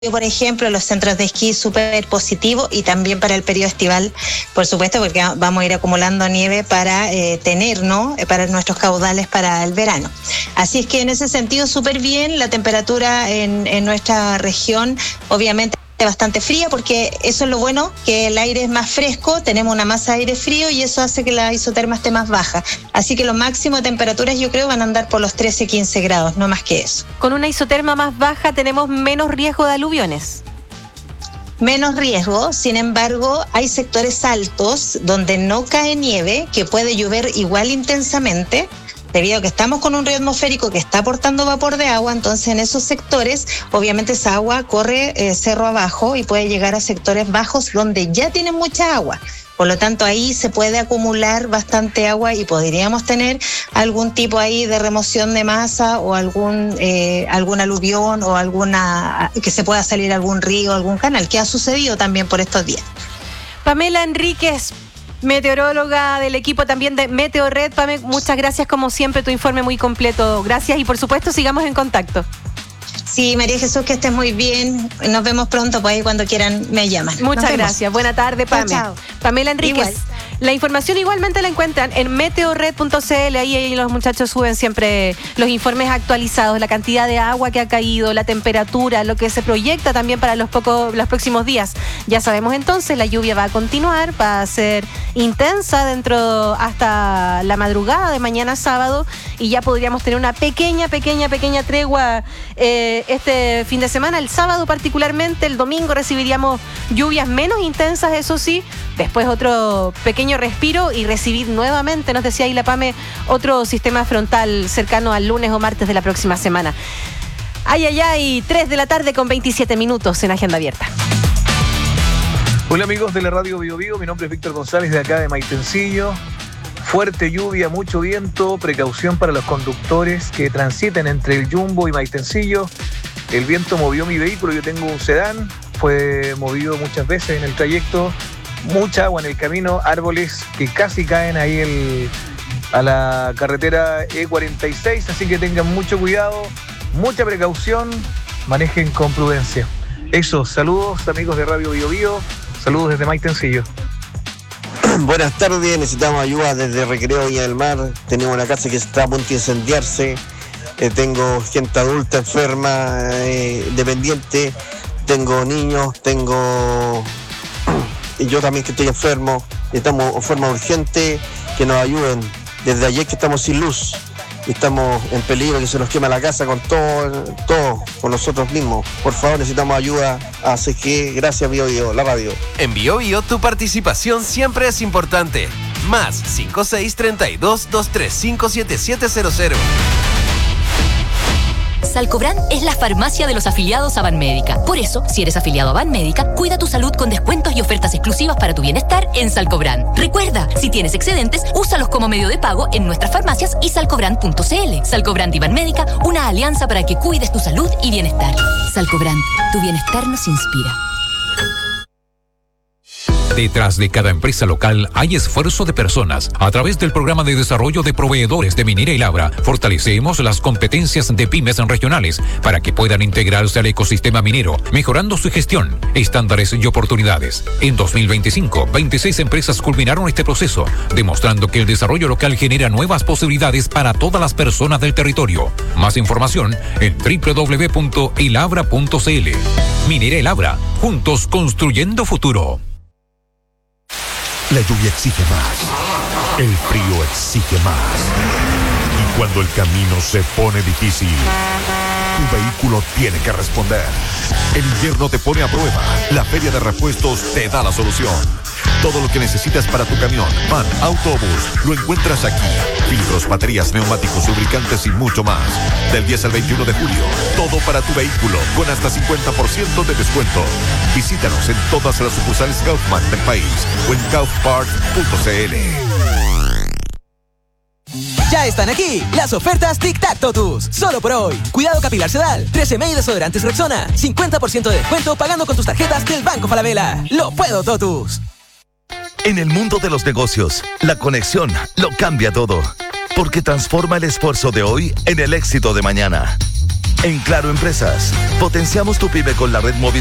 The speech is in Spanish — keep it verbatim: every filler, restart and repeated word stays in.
por ejemplo, los centros de esquí súper positivo, y también para el periodo estival, por supuesto, porque vamos a ir acumulando nieve para eh, tener, ¿no? Para nuestros caudales para el verano. Así es que en ese sentido súper bien. La temperatura en, en nuestra región, obviamente, bastante fría, porque eso es lo bueno, que el aire es más fresco, tenemos una masa de aire frío y eso hace que la isoterma esté más baja. Así que los máximos de temperaturas yo creo van a andar por los trece, quince grados, no más que eso. Con una isoterma más baja tenemos menos riesgo de aluviones. Menos riesgo, sin embargo, hay sectores altos donde no cae nieve, que puede llover igual intensamente, debido a que estamos con un río atmosférico que está aportando vapor de agua. Entonces en esos sectores obviamente esa agua corre eh, cerro abajo y puede llegar a sectores bajos donde ya tienen mucha agua. Por lo tanto, ahí se puede acumular bastante agua y podríamos tener algún tipo ahí de remoción de masa o algún eh, algún aluvión o alguna que se pueda salir algún río, algún canal, que ha sucedido también por estos días. Pamela Enríquez, meteoróloga del equipo también de Meteorred. Pame, muchas gracias como siempre, tu informe muy completo. Gracias y por supuesto sigamos en contacto. Sí, María Jesús, que estés muy bien. Nos vemos pronto, pues ahí cuando quieran me llaman. Muchas gracias. Buena tarde, Pame. Chao, chao. Pamela Enríquez. Igual. La información igualmente la encuentran en meteorred punto c l. Ahí, ahí los muchachos suben siempre los informes actualizados, la cantidad de agua que ha caído, la temperatura, lo que se proyecta también para los, pocos, los próximos días. Ya sabemos entonces, la lluvia va a continuar, va a ser intensa dentro hasta la madrugada de mañana sábado, y ya podríamos tener una pequeña, pequeña, pequeña tregua eh, este fin de semana. El sábado particularmente, el domingo recibiríamos lluvias menos intensas, eso sí, después otro pequeño respiro y recibir nuevamente, nos decía ahí la Pame, otro sistema frontal cercano al lunes o martes de la próxima semana. Ay, ay, ay, tres de la tarde con veintisiete minutos en Agenda Abierta. Hola amigos de la Radio Bio Bio, mi nombre es Víctor González de acá de Maitencillo. Fuerte lluvia, mucho viento, precaución para los conductores que transiten entre el Jumbo y Maitencillo. El viento movió mi vehículo, yo tengo un sedán, fue movido muchas veces en el trayecto. Mucha agua en el camino, árboles que casi caen ahí el, a la carretera E cuarenta y seis, así que tengan mucho cuidado, mucha precaución, manejen con prudencia. Eso, saludos amigos de Radio Bio Bio, saludos desde Maitencillo. Buenas tardes, necesitamos ayuda desde Recreo Viña del Mar, tenemos una casa que está a punto de incendiarse, eh, tengo gente adulta enferma, eh, dependiente, tengo niños, tengo... y yo también que estoy enfermo, necesitamos de forma urgente que nos ayuden. Desde ayer que estamos sin luz, estamos en peligro, que se nos quema la casa con todo, todo con nosotros mismos. Por favor, necesitamos ayuda. Así que gracias, Bio Bio, la radio. En Bio Bio tu participación siempre es importante. Más cinco seis, treinta y dos, dos tres cinco, siete siete cero cero. Salcobran es la farmacia de los afiliados a Banmédica. Por eso, si eres afiliado a Banmédica, cuida tu salud con descuentos y ofertas exclusivas para tu bienestar en Salcobran. Recuerda, si tienes excedentes, úsalos como medio de pago en nuestras farmacias y salcobran punto c l. Salcobran y Banmédica, una alianza para que cuides tu salud y bienestar. Salcobran, tu bienestar nos inspira. Detrás de cada empresa local hay esfuerzo de personas. A través del programa de desarrollo de proveedores de Minera y Labra, fortalecemos las competencias de pymes regionales para que puedan integrarse al ecosistema minero, mejorando su gestión, estándares y oportunidades. En dos mil veinticinco, veintiséis empresas culminaron este proceso, demostrando que el desarrollo local genera nuevas posibilidades para todas las personas del territorio. Más información en doble u doble u doble u punto elabra punto c l. Minera y Labra, juntos construyendo futuro. La lluvia exige más, el frío exige más. Y cuando el camino se pone difícil, tu vehículo tiene que responder. El invierno te pone a prueba. La Feria de Repuestos te da la solución. Todo lo que necesitas para tu camión, van, autobús, lo encuentras aquí. Filtros, baterías, neumáticos, lubricantes y mucho más. Del diez al veintiuno de julio, todo para tu vehículo, con hasta cincuenta por ciento de descuento. Visítanos en todas las sucursales Kaufman del país o en kaufpart punto c l. Ya están aquí las ofertas Tic Tac Totus. Solo por hoy. Cuidado capilar Sedal, trece mil desodorantes Rexona, cincuenta por ciento de descuento pagando con tus tarjetas del Banco Falabella. Lo puedo, Totus. En el mundo de los negocios, la conexión lo cambia todo, porque transforma el esfuerzo de hoy en el éxito de mañana. En Claro Empresas, potenciamos tu pyme con la red móvil